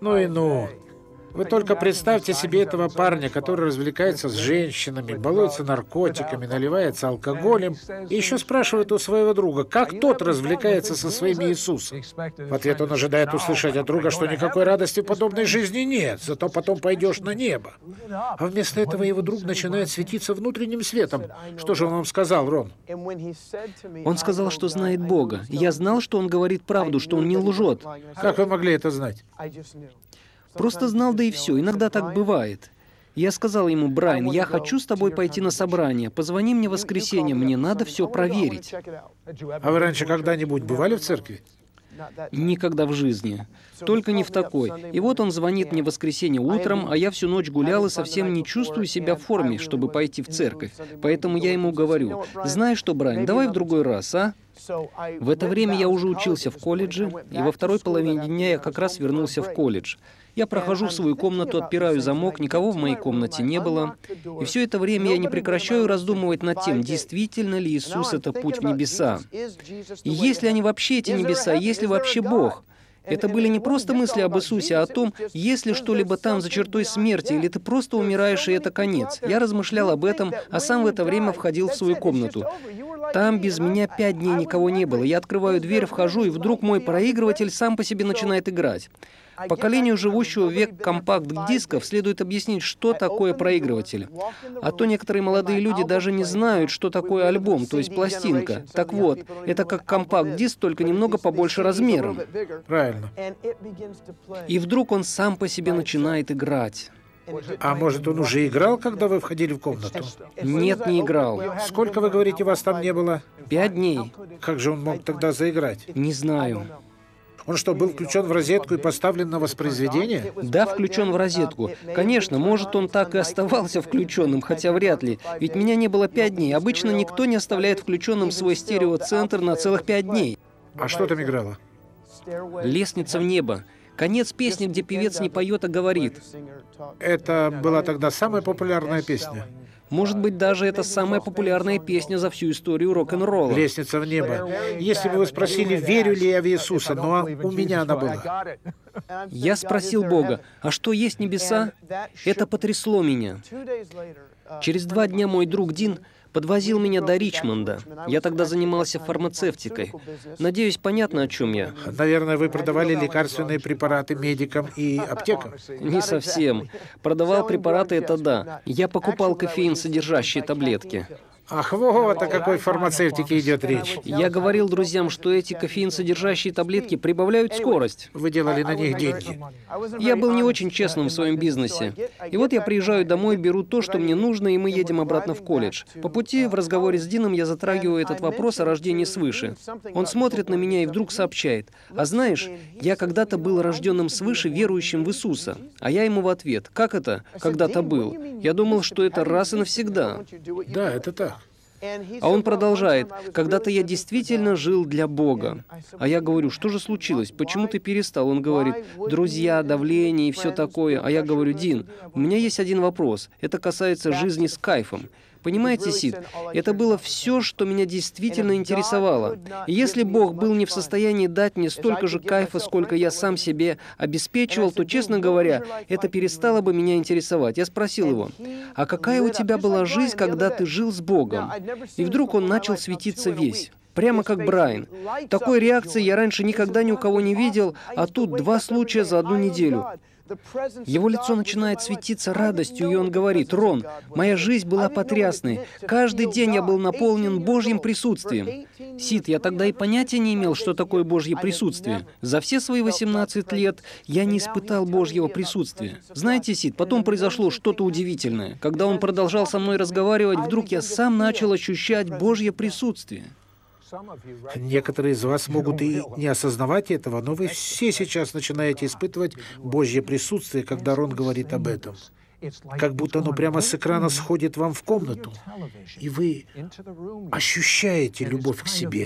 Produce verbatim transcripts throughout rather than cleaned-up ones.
Ну и ну. Вы только представьте себе этого парня, который развлекается с женщинами, балуется наркотиками, наливается алкоголем, и еще спрашивает у своего друга, как тот развлекается со своим Иисусом. В ответ он ожидает услышать от друга, что никакой радости в подобной жизни нет, зато потом пойдешь на небо. А вместо этого его друг начинает светиться внутренним светом. Что же он вам сказал, Рон? Он сказал, что знает Бога. Я знал, что он говорит правду, что он не лжет. Как вы могли это знать? Просто знал, да и все. Иногда так бывает. Я сказал ему: Брайан, я хочу с тобой пойти на собрание. Позвони мне в воскресенье, мне надо все проверить. А вы раньше когда-нибудь бывали в церкви? Никогда в жизни. Только не в такой. И вот он звонит мне в воскресенье утром, а я всю ночь гулял и совсем не чувствую себя в форме, чтобы пойти в церковь. Поэтому я ему говорю: знаешь что, Брайан, давай в другой раз, а? В это время я уже учился в колледже, и во второй половине дня я как раз вернулся в колледж. Я прохожу в свою комнату, отпираю замок, никого в моей комнате не было. И все это время я не прекращаю раздумывать над тем, действительно ли Иисус — это путь в небеса. И есть ли они вообще, эти небеса, есть ли вообще Бог? Это были не просто мысли об Иисусе, а о том, есть ли что-либо там за чертой смерти, или ты просто умираешь, и это конец. Я размышлял об этом, а сам в это время входил в свою комнату. Там без меня пять дней никого не было. Я открываю дверь, вхожу, и вдруг мой проигрыватель сам по себе начинает играть. Поколению, живущего век компакт-дисков, следует объяснить, что такое проигрыватель. А то некоторые молодые люди даже не знают, что такое альбом, то есть пластинка. Так вот, это как компакт-диск, только немного побольше размером. Правильно. И вдруг он сам по себе начинает играть. А может, он уже играл, когда вы входили в комнату? Нет, не играл. Сколько, вы говорите, вас там не было? Пять дней. Как же он мог тогда заиграть? Не знаю. Он что, был включен в розетку и поставлен на воспроизведение? Да, включен в розетку. Конечно, может, он так и оставался включенным, хотя вряд ли. Ведь меня не было пять дней. Обычно никто не оставляет включенным свой стереоцентр на целых пять дней. А что там играло? «Лестница в небо». Конец песни, где певец не поет, а говорит. Это была тогда самая популярная песня? Может быть, даже это самая популярная песня за всю историю рок-н-ролла. «Лестница в небо». Если бы вы спросили, верю ли я в Иисуса, но у меня она была. Я спросил Бога: а что есть небеса? Это потрясло меня. Через два дня мой друг Дин подвозил меня до Ричмонда. Я тогда занимался фармацевтикой. Надеюсь, понятно, о чем я. Наверное, вы продавали лекарственные препараты медикам и аптекам? Не совсем. Продавал препараты — это да. Я покупал кофеин, содержащие таблетки. Ах, вот о какой фармацевтике идет речь. Я говорил друзьям, что эти кофеин-содержащие таблетки прибавляют скорость. Вы делали на них деньги. Я был не очень честным в своем бизнесе. И вот я приезжаю домой, беру то, что мне нужно, и мы едем обратно в колледж. По пути в разговоре с Дином я затрагиваю этот вопрос о рождении свыше. Он смотрит на меня и вдруг сообщает: «А знаешь, я когда-то был рожденным свыше, верующим в Иисуса». А я ему в ответ: «Как это когда-то был? Я думал, что это раз и навсегда». Да, это так. А он продолжает: «Когда-то я действительно жил для Бога». А я говорю: «Что же случилось? Почему ты перестал?» Он говорит: «Друзья, давление и все такое». А я говорю: «Дин, у меня есть один вопрос. Это касается жизни с кайфом». Понимаете, Сид, это было все, что меня действительно интересовало. И если Бог был не в состоянии дать мне столько же кайфа, сколько я сам себе обеспечивал, то, честно говоря, это перестало бы меня интересовать. Я спросил его: «А какая у тебя была жизнь, когда ты жил с Богом?» И вдруг он начал светиться весь. Прямо как Брайан. Такой реакции я раньше никогда ни у кого не видел, а тут два случая за одну неделю. Его лицо начинает светиться радостью, и он говорит: «Рон, моя жизнь была потрясной. Каждый день я был наполнен Божьим присутствием». Сид, я тогда и понятия не имел, что такое Божье присутствие. За все свои восемнадцать лет я не испытал Божьего присутствия. Знаете, Сид, потом произошло что-то удивительное. Когда он продолжал со мной разговаривать, вдруг я сам начал ощущать Божье присутствие. Некоторые из вас могут и не осознавать этого, но вы все сейчас начинаете испытывать Божье присутствие, когда Рон говорит об этом. Как будто оно прямо с экрана сходит вам в комнату, и вы ощущаете любовь к себе.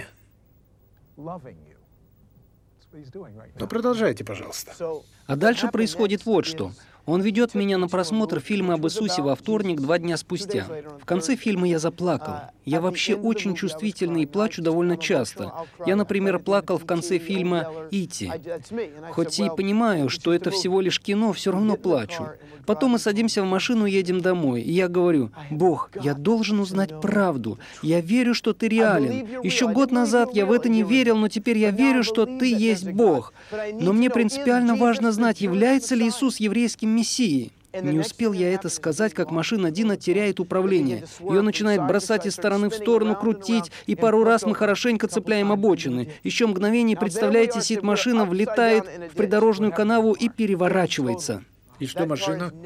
Но продолжайте, пожалуйста. А дальше происходит вот что. Он ведет меня на просмотр фильма об Иисусе во вторник, два дня спустя. В конце фильма я заплакал. Я вообще очень чувствительный и плачу довольно часто. Я, например, плакал в конце фильма «Ити». Хоть и понимаю, что это всего лишь кино, все равно плачу. Потом мы садимся в машину и едем домой. И я говорю: «Бог, я должен узнать правду. Я верю, что Ты реален. Еще год назад я в это не верил, но теперь я верю, что Ты есть Бог. Но мне принципиально важно знать, является ли Иисус еврейским Мессией». Не успел я это сказать, как машина Дина теряет управление. Ее начинает бросать из стороны в сторону, крутить, и пару раз мы хорошенько цепляем обочины. Еще мгновение, представляете, сидит машина, влетает в придорожную канаву и переворачивается. И что машина?